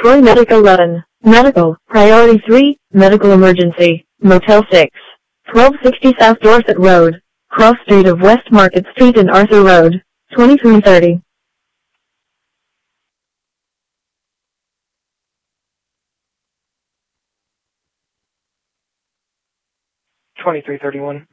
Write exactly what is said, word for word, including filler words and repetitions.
Troy Medic eleven. Medical. Priority three. Medical emergency. Motel six. twelve sixty South Dorset Road. Cross Street of West Market Street and Arthur Road. twenty-three thirty. twenty-three thirty-one.